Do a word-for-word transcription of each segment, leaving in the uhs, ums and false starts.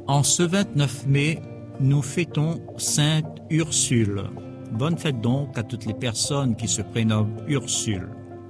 En ce vingt-neuf mai, nous fêtons Sainte Ursule. Bonne fête donc à toutes les personnes qui se prénomment Ursule.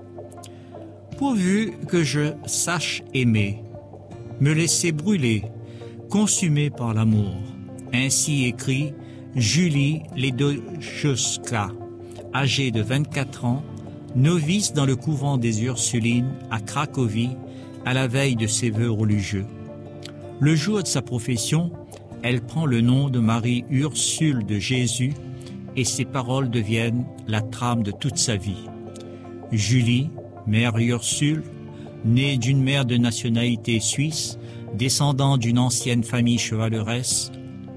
Pourvu que je sache aimer, me laisser brûler, consumé par l'amour. Ainsi écrit Julie Ledochowska, âgée de vingt-quatre ans, novice dans le couvent des Ursulines à Cracovie, à la veille de ses vœux religieux. Le jour de sa profession, elle prend le nom de Marie Ursule de Jésus et ses paroles deviennent la trame de toute sa vie. Julie, mère Ursule, née d'une mère de nationalité suisse, descendant d'une ancienne famille chevaleresque.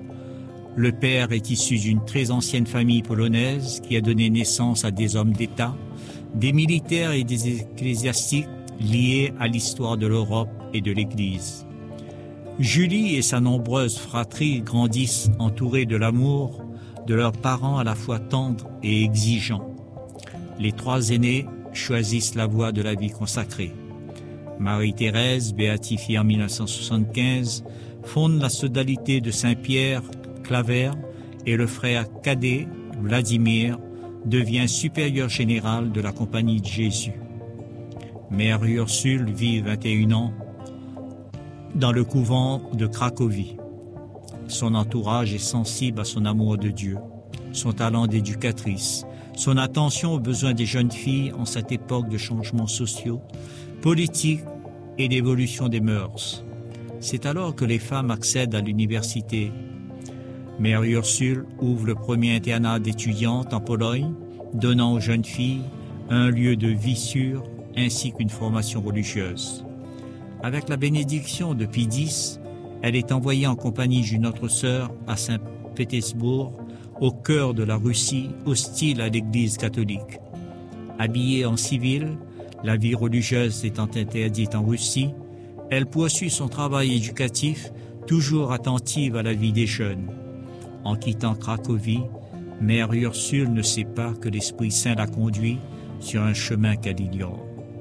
Le père est issu d'une très ancienne famille polonaise qui a donné naissance à des hommes d'État, des militaires et des ecclésiastiques liés à l'histoire de l'Europe et de l'Église. Julie et sa nombreuse fratrie grandissent entourées de l'amour de leurs parents à la fois tendres et exigeants. Les trois aînés choisissent la voie de la vie consacrée. Marie-Thérèse, béatifiée en mille neuf cent soixante-quinze, fonde la sodalité de Saint-Pierre Claver et le frère cadet, Vladimir, devient supérieur général de la Compagnie de Jésus. Mère Ursule vit vingt et un ans dans le couvent de Cracovie. Son entourage est sensible à son amour de Dieu, son talent d'éducatrice, son attention aux besoins des jeunes filles en cette époque de changements sociaux, politiques et d'évolution des mœurs. C'est alors que les femmes accèdent à l'université. Mère Ursule ouvre le premier internat d'étudiantes en Pologne, donnant aux jeunes filles un lieu de vie sûr ainsi qu'une formation religieuse. Avec la bénédiction de Pie X, elle est envoyée en compagnie d'une autre sœur à Saint-Pétersbourg, au cœur de la Russie hostile à l'Église catholique. Habillée en civil, la vie religieuse étant interdite en Russie, elle poursuit son travail éducatif, toujours attentive à la vie des jeunes. En quittant Cracovie, Mère Ursule ne sait pas que l'Esprit Saint la conduit sur un chemin qu'elle ignore.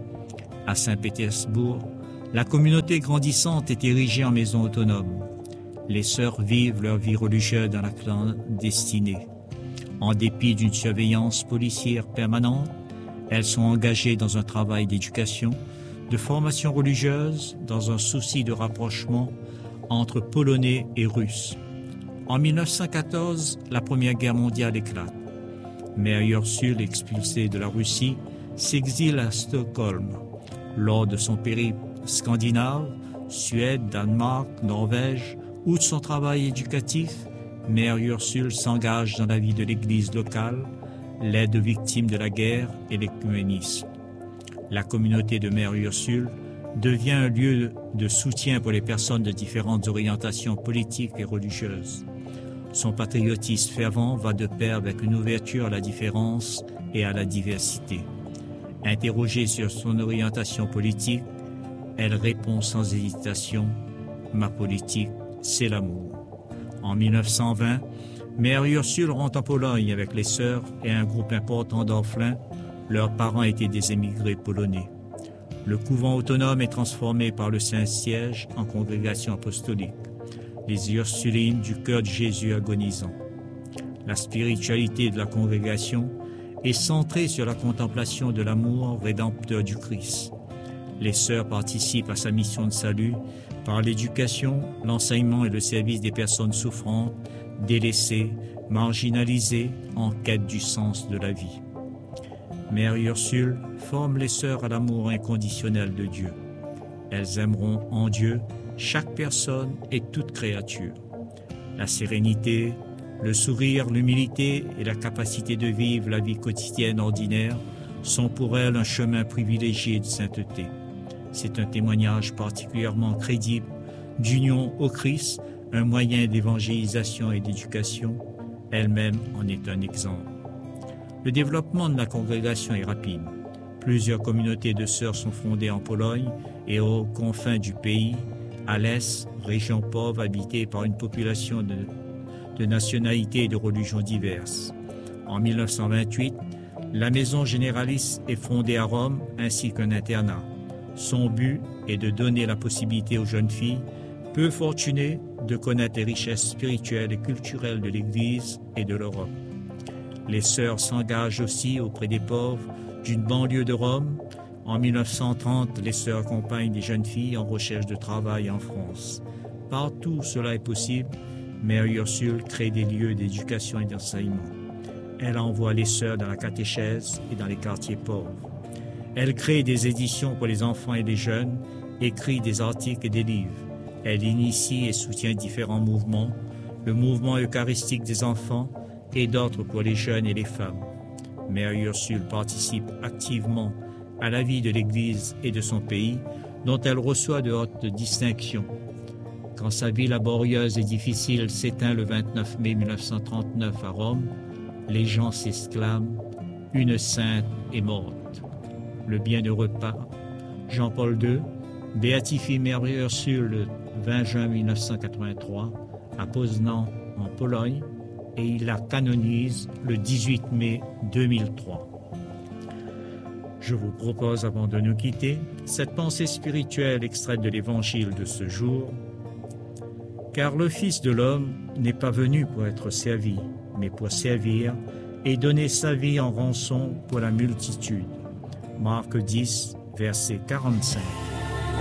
À Saint-Pétersbourg, la communauté grandissante est érigée en maison autonome. Les sœurs vivent leur vie religieuse dans la clandestinée. En dépit d'une surveillance policière permanente, elles sont engagées dans un travail d'éducation, de formation religieuse, dans un souci de rapprochement entre Polonais et Russes. En mille neuf cent quatorze, la Première Guerre mondiale éclate. Mère Ursule, expulsée de la Russie, s'exile à Stockholm. Lors de son périple scandinave, Suède, Danemark, Norvège, ou de son travail éducatif, Mère Ursule s'engage dans la vie de l'Église locale, l'aide aux victimes de la guerre et l'écuménisme. La communauté de Mère Ursule devient un lieu de soutien pour les personnes de différentes orientations politiques et religieuses. Son patriotisme fervent va de pair avec une ouverture à la différence et à la diversité. Interrogée sur son orientation politique, elle répond sans hésitation « Ma politique, c'est l'amour ». En mille neuf cent vingt, Mère Ursule rentre en Pologne avec les sœurs et un groupe important d'orphelins. Leurs parents étaient des émigrés polonais. Le couvent autonome est transformé par le Saint-Siège en congrégation apostolique. Les Ursulines du cœur de Jésus agonisant. La spiritualité de la congrégation est centrée sur la contemplation de l'amour rédempteur du Christ. Les sœurs participent à sa mission de salut par l'éducation, l'enseignement et le service des personnes souffrantes, délaissées, marginalisées, en quête du sens de la vie. Mère Ursule forme les sœurs à l'amour inconditionnel de Dieu. Elles aimeront en Dieu chaque personne et toute créature. La sérénité, le sourire, l'humilité et la capacité de vivre la vie quotidienne ordinaire sont pour elles un chemin privilégié de sainteté. C'est un témoignage particulièrement crédible d'union au Christ, un moyen d'évangélisation et d'éducation. Elle-même en est un exemple. Le développement de la congrégation est rapide. Plusieurs communautés de sœurs sont fondées en Pologne et aux confins du pays, à l'Est, région pauvre habitée par une population de, de nationalités et de religions diverses. En mille neuf cent vingt-huit, la maison généraliste est fondée à Rome ainsi qu'un internat. Son but est de donner la possibilité aux jeunes filles peu fortunée de connaître les richesses spirituelles et culturelles de l'Église et de l'Europe. Les sœurs s'engagent aussi auprès des pauvres d'une banlieue de Rome. En mille neuf cent trente, les sœurs accompagnent des jeunes filles en recherche de travail en France. Partout où cela est possible, Mère Ursule crée des lieux d'éducation et d'enseignement. Elle envoie les sœurs dans la catéchèse et dans les quartiers pauvres. Elle crée des éditions pour les enfants et les jeunes, écrit des articles et des livres. Elle initie et soutient différents mouvements, le mouvement eucharistique des enfants et d'autres pour les jeunes et les femmes. Mère Ursule participe activement à la vie de l'Église et de son pays, dont elle reçoit de hautes distinctions. Quand sa vie laborieuse et difficile s'éteint le vingt-neuf mai mille neuf cent trente-neuf à Rome, les gens s'exclament « Une sainte est morte ». Le bienheureux pape Jean-Paul deux béatifie Mère Ursule le vingt juin mille neuf cent quatre-vingt-trois à Poznań en Pologne et il la canonise le dix-huit mai deux mille trois. Je vous propose, avant de nous quitter, cette pensée spirituelle extraite de l'Évangile de ce jour. Car le Fils de l'homme n'est pas venu pour être servi, mais pour servir et donner sa vie en rançon pour la multitude. Marc dix, verset quarante-cinq.